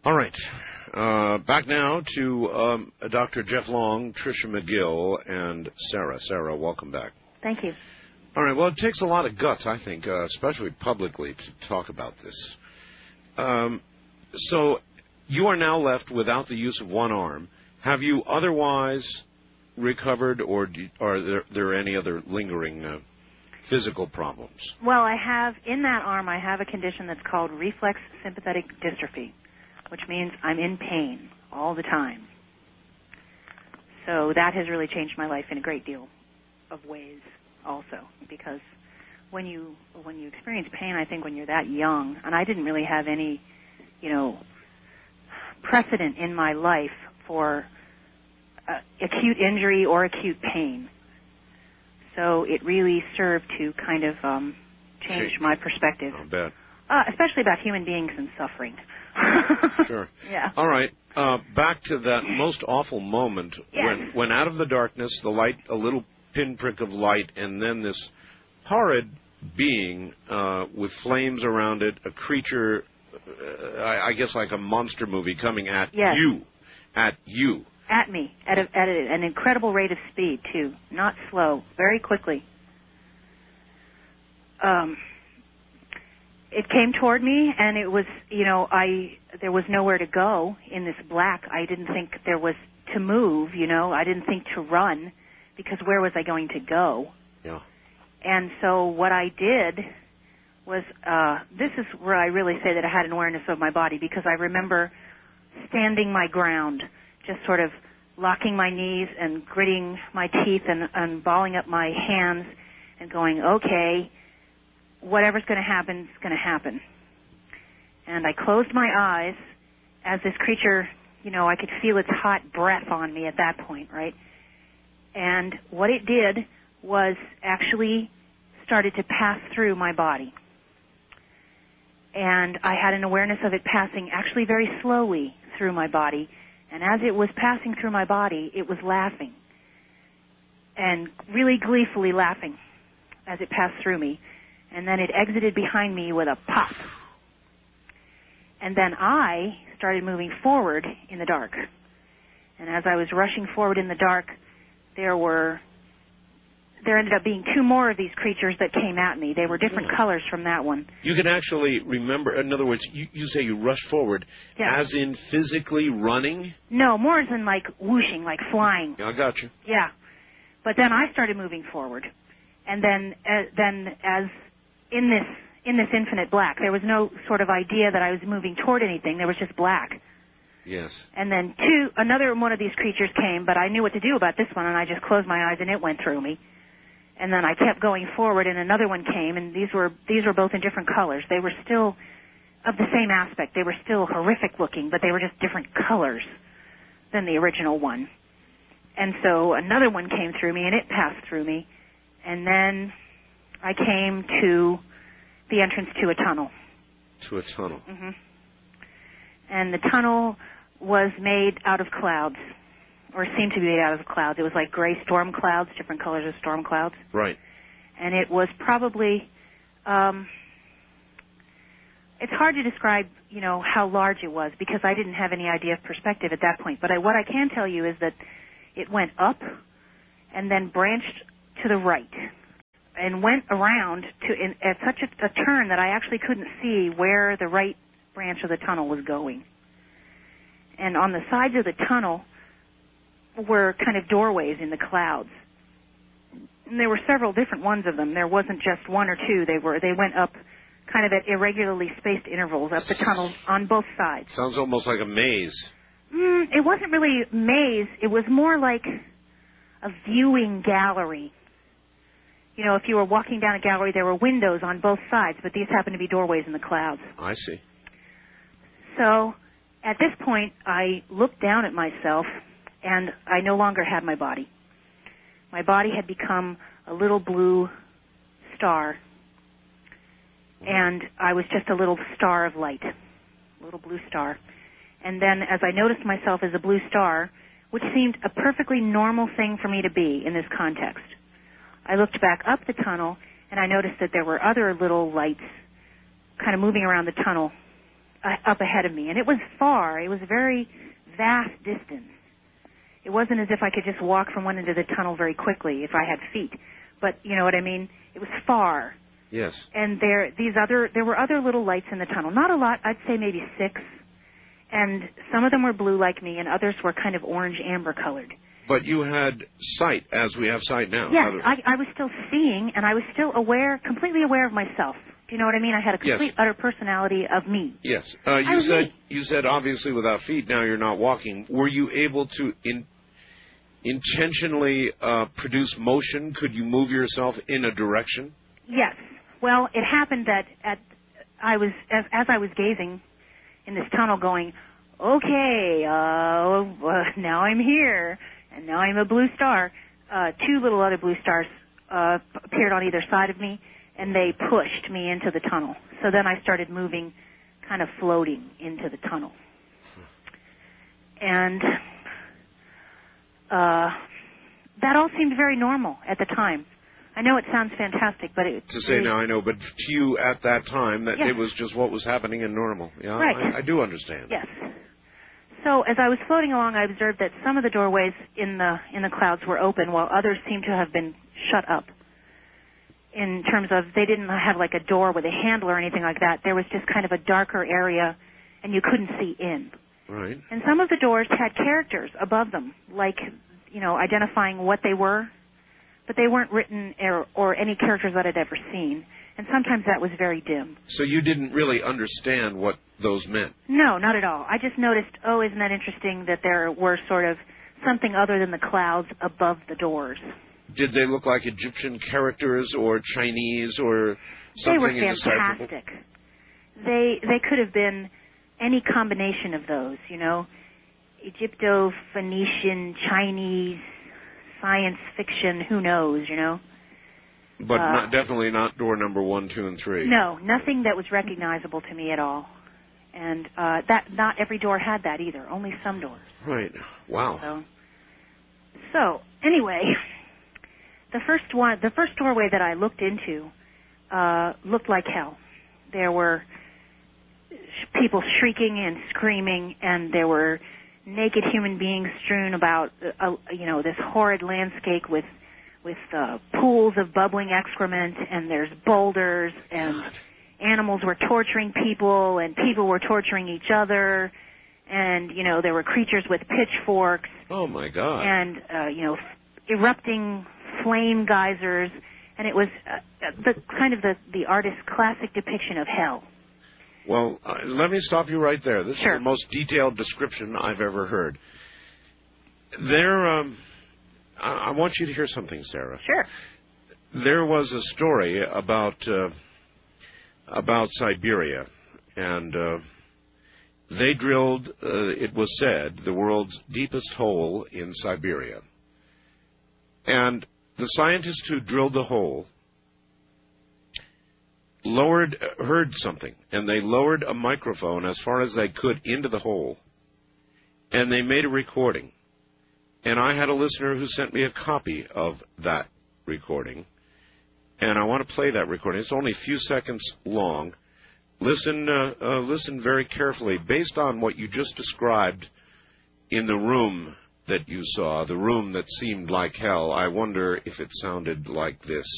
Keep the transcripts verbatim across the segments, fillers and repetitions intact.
All right. Uh, back now to um, Doctor Jeff Long, Tricia McGill, and Sarah. Sarah, welcome back. Thank you. All right. Well, it takes a lot of guts, I think, uh, especially publicly, to talk about this. Um, so you are now left without the use of one arm. Have you otherwise recovered, or do, are there, there any other lingering uh, physical problems? Well, I have, in that arm, I have a condition that's called reflex sympathetic dystrophy, which means I'm in pain all the time. So that has really changed my life in a great deal of ways also, because when you when you experience pain, I think when you're that young, and I didn't really have any, you know, precedent in my life for uh, acute injury or acute pain. So it really served to kind of um, change my perspective. I bet. Uh, especially about human beings and suffering. Sure. Yeah. All right. Uh, back to that most awful moment yes. when, when out of the darkness, the light, a little pinprick of light, and then this horrid being uh, with flames around it, a creature, uh, I, I guess like a monster movie coming at yes. you, at you. At me, at, a, at a, an incredible rate of speed, too. Not slow, very quickly. Um, it came toward me, and it was, you know, I there was nowhere to go in this black. I didn't think there was to move, you know. I didn't think to run, because where was I going to go? Yeah. And so what I did was, uh, this is where I really say that I had an awareness of my body, because I remember standing my ground, just sort of locking my knees and gritting my teeth and, and balling up my hands and going, okay, whatever's going to happen is going to happen. And I closed my eyes as this creature, you know, I could feel its hot breath on me at that point, right? And what it did was actually started to pass through my body. And I had an awareness of it passing actually very slowly through my body. And as it was passing through my body, it was laughing, and really gleefully laughing as it passed through me. And then it exited behind me with a pop. And then I started moving forward in the dark. And as I was rushing forward in the dark, there were, there ended up being two more of these creatures that came at me. They were different yeah. colors from that one. You can actually remember, in other words, you, you say you rushed forward, yeah. as in physically running? No, more as in like whooshing, like flying. Yeah, I got you. Yeah. But then I started moving forward. And then, uh, then as in this, in this infinite black, there was no sort of idea that I was moving toward anything. There was just black. Yes. And then two, another one of these creatures came, but I knew what to do about this one, and I just closed my eyes and it went through me. And then I kept going forward, and another one came, and these were these were both in different colors. They were still of the same aspect. They were still horrific looking, but they were just different colors than the original one. And so another one came through me, and it passed through me. And then I came to the entrance to a tunnel. To a tunnel. Mm-hmm. And the tunnel was made out of clouds, or seemed to be made out of clouds. It was like gray storm clouds, different colors of storm clouds. Right. And it was probably, um, it's hard to describe, you know, how large it was, because I didn't have any idea of perspective at that point. But I, what I can tell you is that it went up and then branched to the right and went around to in, at such a, a turn that I actually couldn't see where the right branch of the tunnel was going. And on the sides of the tunnel were kind of doorways in the clouds. And there were several different ones of them. There wasn't just one or two. They were they went up kind of at irregularly spaced intervals up the tunnel on both sides. Sounds almost like a maze. Mm, it wasn't really a maze. It was more like a viewing gallery. You know, if you were walking down a gallery, there were windows on both sides, but these happened to be doorways in the clouds. I see. So at this point, I looked down at myself, and I no longer had my body. My body had become a little blue star, and I was just a little star of light, a little blue star. And then as I noticed myself as a blue star, which seemed a perfectly normal thing for me to be in this context, I looked back up the tunnel, and I noticed that there were other little lights kind of moving around the tunnel uh, up ahead of me, and it was far. It was a very vast distance. It wasn't as if I could just walk from one end of the tunnel very quickly if I had feet. But you know what I mean? It was far. Yes. And there, these other, there were other little lights in the tunnel. Not a lot. I'd say maybe six. And some of them were blue like me, and others were kind of orange amber colored. But you had sight, as we have sight now. Yes, I, I was still seeing, and I was still aware, completely aware of myself. Do you know what I mean? I had a complete, yes. utter personality of me. Yes. Uh, you I was said me. you said obviously without feet. Now you're not walking. Were you able to in, intentionally uh, produce motion? Could you move yourself in a direction? Yes. Well, it happened that at I was as, as I was gazing in this tunnel, going, okay, uh, uh, now I'm here, and now I'm a blue star. Uh, two little other blue stars uh, appeared on either side of me, and they pushed me into the tunnel. So then I started moving, kind of floating into the tunnel. And uh, that all seemed very normal at the time. I know it sounds fantastic, but it... To say it, now, I know, but to you at that time, that yes. it was just what was happening and normal. Yeah, right. I, I do understand. Yes. So as I was floating along, I observed that some of the doorways in the in the clouds were open, while others seemed to have been shut up. In terms of, they didn't have like a door with a handle or anything like that. There was just kind of a darker area, and you couldn't see in. Right. And some of the doors had characters above them, like, you know, identifying what they were, but they weren't written or, or any characters that I'd ever seen. And sometimes that was very dim. So you didn't really understand what those meant? No, not at all. I just noticed, oh, isn't that interesting that there were sort of something other than the clouds above the doors. Did they look like Egyptian characters or Chinese or something They were indecipherable? fantastic. They they could have been any combination of those, you know, Egypto-Phoenician, Chinese, science fiction, who knows, you know. But uh, not, definitely not door number one, two, and three. No, nothing that was recognizable to me at all. And uh, that not every door had that either, only some doors. Right. Wow. So, so anyway, the first one, the first doorway that I looked into uh, looked like hell. There were sh- people shrieking and screaming, and there were naked human beings strewn about, uh, you know, this horrid landscape with with uh, pools of bubbling excrement, and there's boulders, and God. Animals were torturing people, and people were torturing each other, and, you know, there were creatures with pitchforks. Oh, my God. And, uh, you know, erupting flame geysers, and it was uh, the kind of the, the artist's classic depiction of hell. Well, uh, let me stop you right there. This Sure. is the most detailed description I've ever heard. There, um, I, I want you to hear something, Sarah. Sure. There was a story about uh, about Siberia, and uh, they drilled, uh, it was said, the world's deepest hole in Siberia. And the scientists who drilled the hole lowered, heard something, and they lowered a microphone as far as they could into the hole, and they made a recording. And I had a listener who sent me a copy of that recording, and I want to play that recording. It's only a few seconds long. Listen, uh, uh, listen very carefully. Based on what you just described in the room that you saw, the room that seemed like hell, I wonder if it sounded like this.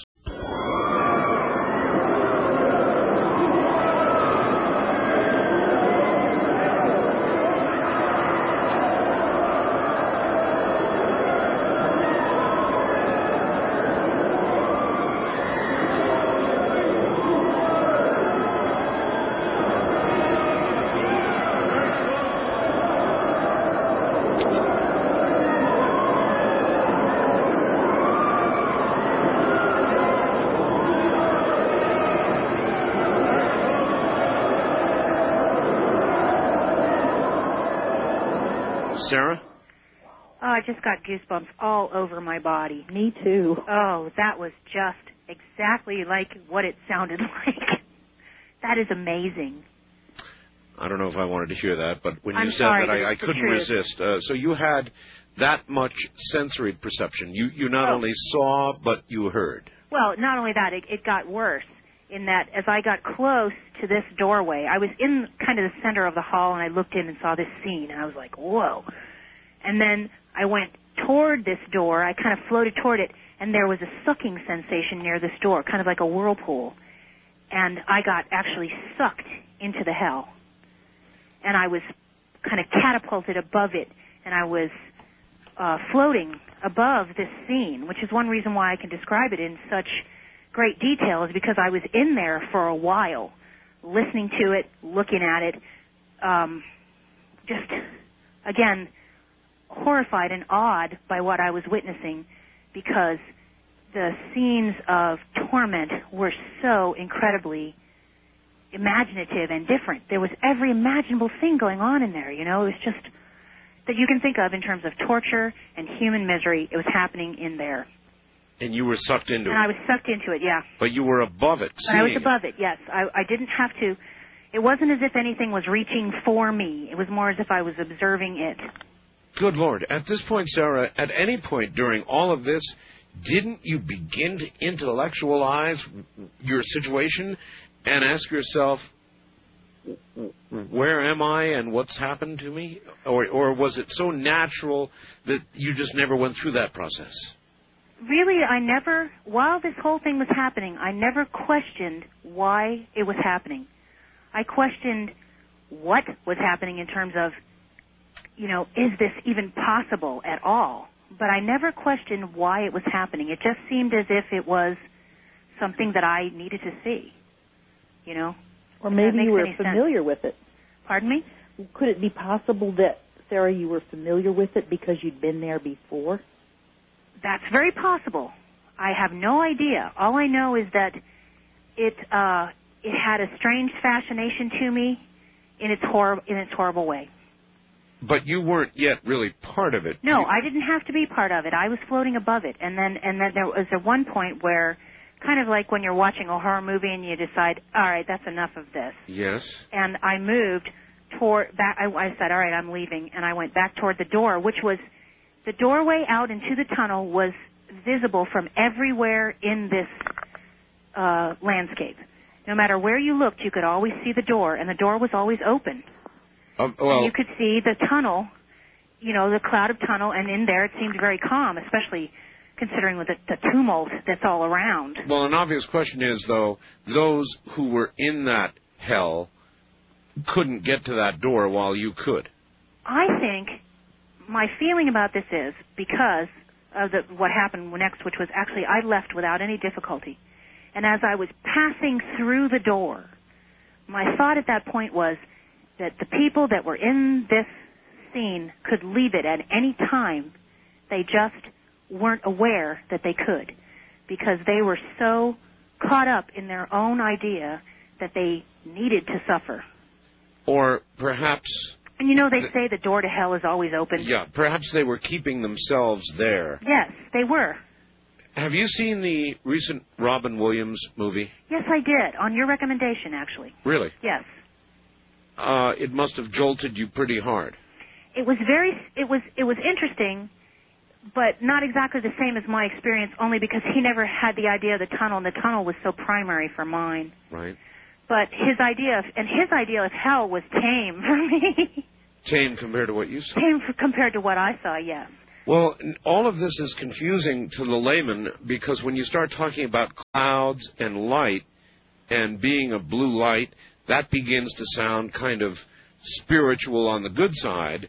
Sarah? Oh, I just got goosebumps all over my body. Me too. Oh, that was just exactly like what it sounded like. That is amazing. I don't know if I wanted to hear that, but when you I'm said sorry, that, but I, I it's the couldn't truth. resist. Uh, so you had that much sensory perception. You you not Oh. only saw, but you heard. Well, not only that, it, it got worse. in that as I got close to this doorway, I was in kind of the center of the hall, and I looked in and saw this scene, and I was like, whoa. And then I went toward this door. I kind of floated toward it, and there was a sucking sensation near this door, kind of like a whirlpool. And I got actually sucked into the hell. And I was kind of catapulted above it, and I was uh, floating above this scene, which is one reason why I can describe it in such great detail, is because I was in there for a while, listening to it, looking at it, um, just, again, horrified and awed by what I was witnessing, because the scenes of torment were so incredibly imaginative and different. There was every imaginable thing going on in there, you know. It was just that you can think of in terms of torture and human misery. It was happening in there. And you were sucked into and it. And I was sucked into it, yeah. But you were above it, seeing I was above it, yes. I, I didn't have to. It wasn't as if anything was reaching for me. It was more as if I was observing it. Good Lord. At this point, Sarah, at any point during all of this, didn't you begin to intellectualize your situation and ask yourself, where am I and what's happened to me? Or, or was it so natural that you just never went through that process? Really, I never, while this whole thing was happening, I never questioned why it was happening. I questioned what was happening in terms of, you know, is this even possible at all? But I never questioned why it was happening. It just seemed as if it was something that I needed to see, you know. Or maybe you were familiar sense. with it. Pardon me? Could it be possible that, Sarah, you were familiar with it because you'd been there before? That's very possible. I have no idea. All I know is that it uh, it had a strange fascination to me in its hor- in its horrible way. But you weren't yet really part of it. No, you... I didn't have to be part of it. I was floating above it, and then and then there was a one point where, kind of like when you're watching a horror movie and you decide, all right, that's enough of this. Yes. And I moved toward back. I, I said, all right, I'm leaving, and I went back toward the door, which was the doorway out into the tunnel was visible from everywhere in this uh, landscape. No matter where you looked, you could always see the door, and the door was always open. Um, well, and you could see the tunnel, you know, the cloud of tunnel, and in there it seemed very calm, especially considering with the, the tumult that's all around. Well, an obvious question is, though, those who were in that hell couldn't get to that door while you could. I think my feeling about this is because of the, what happened next, which was actually I left without any difficulty. And as I was passing through the door, my thought at that point was that the people that were in this scene could leave it at any time. They just weren't aware that they could, because they were so caught up in their own idea that they needed to suffer. Or perhaps... And you know, they say the door to hell is always open. Yeah, perhaps they were keeping themselves there. Yes, they were. Have you seen the recent Robin Williams movie? Yes, I did, on your recommendation, actually. Really? Yes. Uh, it must have jolted you pretty hard. It was very, it was, it was interesting, but not exactly the same as my experience, only because he never had the idea of the tunnel, and the tunnel was so primary for mine. Right. But his idea, of, and his idea of hell was tame for me. Tame compared to what you saw? Tame for, compared to what I saw, yes. Well, all of this is confusing to the layman, because when you start talking about clouds and light and being a blue light, that begins to sound kind of spiritual on the good side,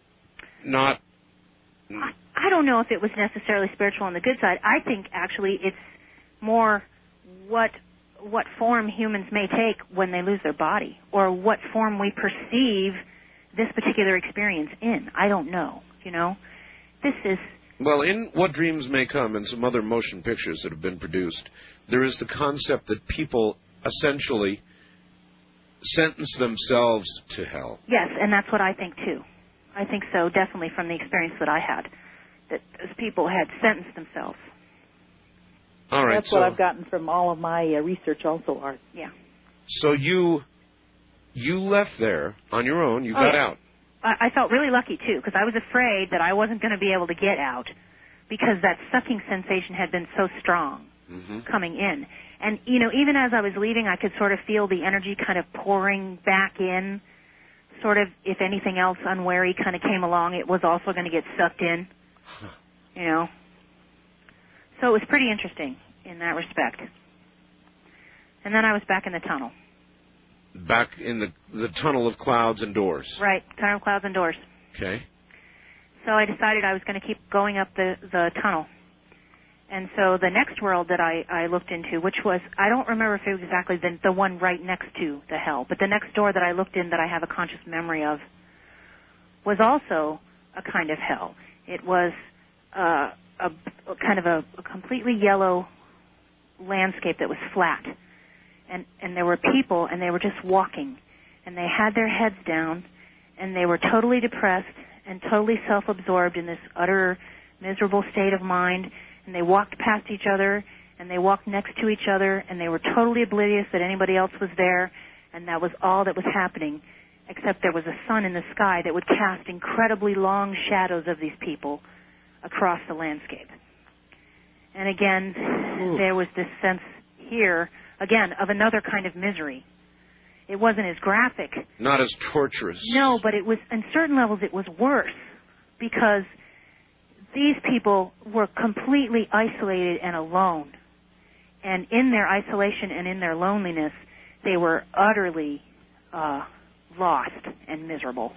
not... I, I don't know if it was necessarily spiritual on the good side. I think, actually, it's more what what form humans may take when they lose their body, or what form we perceive this particular experience in. I don't know, you know? This is... Well, in What Dreams May Come and some other motion pictures that have been produced, there is the concept that people essentially sentence themselves to hell. Yes, and that's what I think, too. I think so, definitely, from the experience that I had, that those people had sentenced themselves. All right, That's so, what I've gotten from all of my uh, research also, Art. Yeah. So you you left there on your own. You oh, got yeah. out. I, I felt really lucky, too, because I was afraid that I wasn't going to be able to get out because that sucking sensation had been so strong mm-hmm. coming in. And, you know, even as I was leaving, I could sort of feel the energy kind of pouring back in, sort of, if anything else unwary kind of came along, it was also going to get sucked in, you know. So it was pretty interesting in that respect. And then I was back in the tunnel. Back in the the tunnel of clouds and doors. Right, tunnel of clouds and doors. Okay. So I decided I was going to keep going up the, the tunnel. And so the next world that I, I looked into, which was, I don't remember if it was exactly the, the one right next to the hell, but the next door that I looked in that I have a conscious memory of was also a kind of hell. It was uh, a, a kind of a, a completely yellow landscape that was flat. And, and there were people, and they were just walking. And they had their heads down, and they were totally depressed and totally self-absorbed in this utter miserable state of mind. And they walked past each other, and they walked next to each other, and they were totally oblivious that anybody else was there, and that was all that was happening, except there was a sun in the sky that would cast incredibly long shadows of these people across the landscape. And again, Ooh. There was this sense here, again, of another kind of misery. It wasn't as graphic. Not as torturous. No, but it was, on certain levels, it was worse, because these people were completely isolated and alone. And in their isolation and in their loneliness, they were utterly uh, lost and miserable.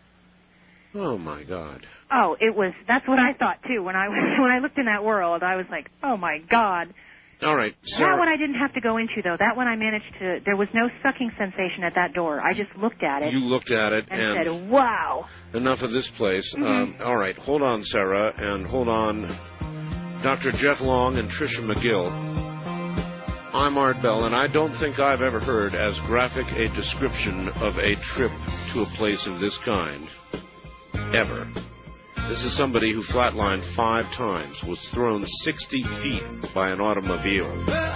Oh, my God. Oh, it was, that's what I thought, too. When I, when I looked in that world, I was like, oh, my God. All right. Sarah. That one I didn't have to go into, though. That one I managed to, there was no sucking sensation at that door. I just looked at it. You looked at it and, and said, wow. Enough of this place. Mm-hmm. Um, all right. Hold on, Sarah, and hold on, Doctor Jeff Long and Tricia McGill. I'm Art Bell, and I don't think I've ever heard as graphic a description of a trip to a place of this kind. Ever. This is somebody who flatlined five times, was thrown sixty feet by an automobile.